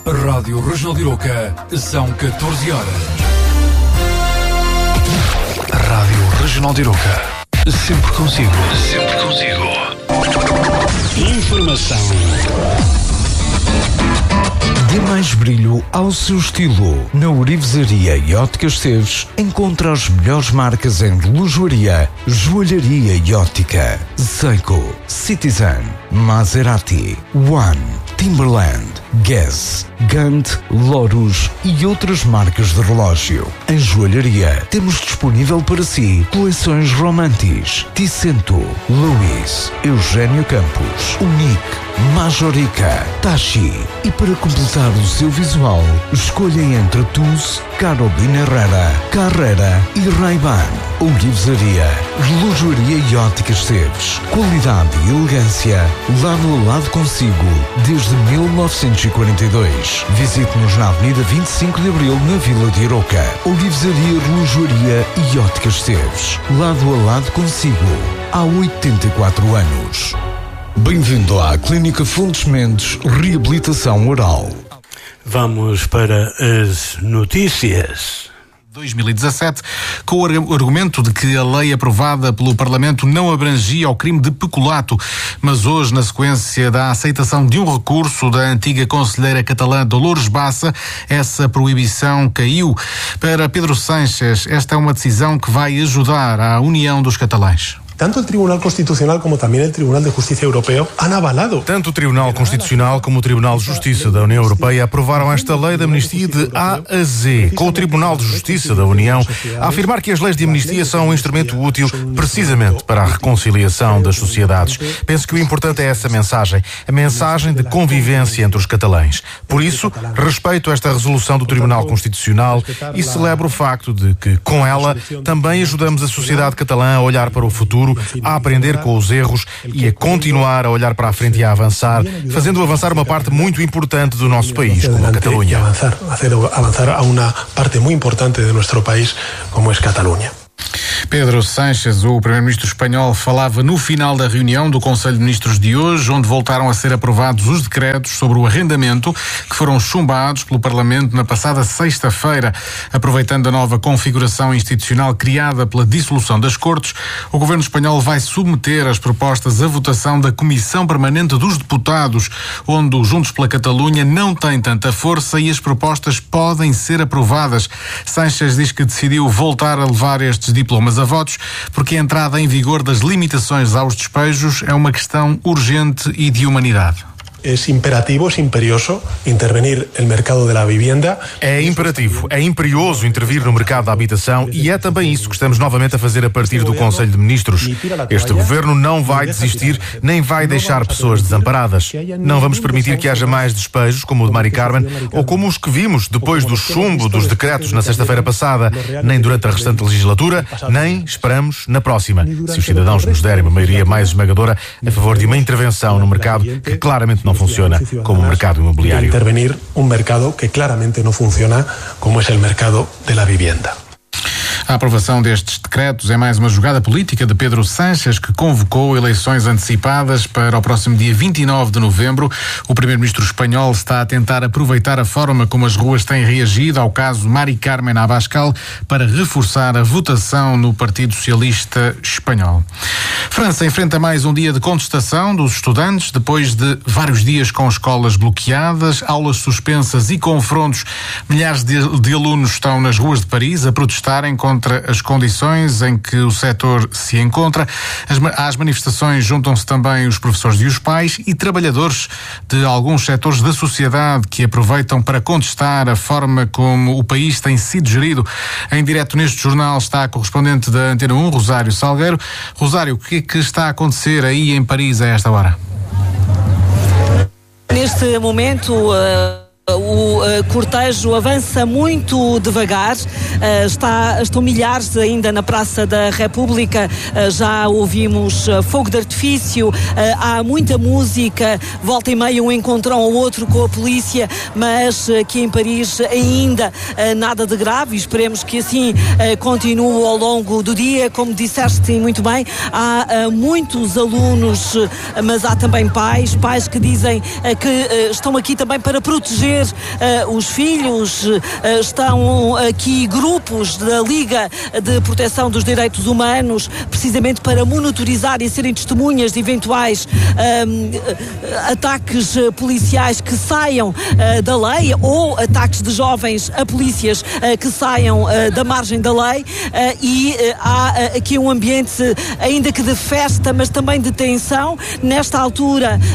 Rádio Regional de Iroca, são 14 horas. Rádio Regional de Iroca, sempre consigo. Sempre consigo. Informação. Dê mais brilho ao seu estilo. Na Orivesaria e Óticas Esteves encontra as melhores marcas em relojoaria, joalharia e ótica. Seiko, Citizen, Maserati, One, Timberland, Guess, Gant, Lotus e outras marcas de relógio. Em joalharia temos disponível para si coleções Romantis, Ticento, Louis, Eugênio Campos, Unique, Majorica, Tachi. E para completar o seu visual, escolha entre Tuz, Carolina Herrera, Carrera e Ray-Ban. Orivesaria, relojoaria e óticas Esteves. Qualidade e elegância, lado a lado consigo, desde 1942. Visite-nos na Avenida 25 de Abril, na Vila de Iroca. Orivesaria, relojoaria e óticas Esteves. Lado a lado consigo, há 84 anos. Bem-vindo à Clínica Fontes Mendes Reabilitação Oral. Vamos para as notícias. 2017, com o argumento de que a lei aprovada pelo Parlamento não abrangia o crime de peculato, mas hoje, na sequência da aceitação de um recurso da antiga conselheira catalã Dolores Bassa, essa proibição caiu. Para Pedro Sánchez, esta é uma decisão que vai ajudar à união dos catalães. Tanto o Tribunal Constitucional como também o Tribunal de Justiça Europeu han avalado. Tanto o Tribunal Constitucional como o Tribunal de Justiça da União Europeia aprovaram esta lei de amnistia de A a Z, com o Tribunal de Justiça da União a afirmar que as leis de amnistia são um instrumento útil precisamente para a reconciliação das sociedades. Penso que o importante é essa mensagem, a mensagem de convivência entre os catalães. Por isso, respeito esta resolução do Tribunal Constitucional e celebro o facto de que, com ela, também ajudamos a sociedade catalã a olhar para o futuro, a aprender com os erros e a continuar a olhar para a frente e a avançar, fazendo avançar uma parte muito importante do nosso país, como a Catalunha. Avançar a uma parte muito importante do nosso país, como é Catalunha. Pedro Sánchez, o primeiro-ministro espanhol, falava no final da reunião do Conselho de Ministros de hoje, onde voltaram a ser aprovados os decretos sobre o arrendamento que foram chumbados pelo Parlamento na passada sexta-feira. Aproveitando a nova configuração institucional criada pela dissolução das Cortes, o governo espanhol vai submeter as propostas à votação da Comissão Permanente dos Deputados, onde o Juntos pela Catalunha não tem tanta força e as propostas podem ser aprovadas. Sánchez diz que decidiu voltar a levar estes diplomas a votos porque a entrada em vigor das limitações aos despejos é uma questão urgente e de humanidade. É imperativo, é imperioso intervenir no mercado da vivienda. É imperativo, é imperioso intervir no mercado da habitação e é também isso que estamos novamente a fazer a partir do Conselho de Ministros. Este governo não vai desistir, nem vai deixar pessoas desamparadas. Não vamos permitir que haja mais despejos como o de Mari Carmen ou como os que vimos depois do chumbo dos decretos na sexta-feira passada, nem durante a restante legislatura, nem esperamos na próxima, se os cidadãos nos derem uma maioria mais esmagadora a favor de uma intervenção no mercado que claramente não funciona como o mercado imobiliário. Intervenir mercado que claramente não funciona como é o mercado da vivienda. A aprovação destes decretos é mais uma jogada política de Pedro Sánchez, que convocou eleições antecipadas para o próximo dia 29 de novembro. O primeiro-ministro espanhol está a tentar aproveitar a forma como as ruas têm reagido ao caso Mari Carmen Abascal para reforçar a votação no Partido Socialista Espanhol. França enfrenta mais um dia de contestação dos estudantes depois de vários dias com escolas bloqueadas, aulas suspensas e confrontos. Milhares de alunos estão nas ruas de Paris a protestarem contra as condições em que o setor se encontra. Às manifestações juntam-se também os professores e os pais e trabalhadores de alguns setores da sociedade que aproveitam para contestar a forma como o país tem sido gerido. Em direto neste jornal está a correspondente da Antena 1, Rosário Salgueiro. Rosário, o que é que está a acontecer aí em Paris a esta hora? Neste momento, o cortejo avança muito devagar, estão milhares ainda na Praça da República, já ouvimos fogo de artifício, há muita música, volta e meia um encontrão ou outro com a polícia, mas aqui em Paris ainda nada de grave, esperemos que assim continue ao longo do dia. Como disseste muito bem, há muitos alunos, mas há também pais que dizem que estão aqui também para proteger proteger os filhos. Estão aqui grupos da Liga de Proteção dos Direitos Humanos, precisamente para monitorizar e serem testemunhas de eventuais ataques policiais que saiam da lei, ou ataques de jovens a polícias que saiam da margem da lei, e há aqui um ambiente ainda que de festa, mas também de tensão. Nesta altura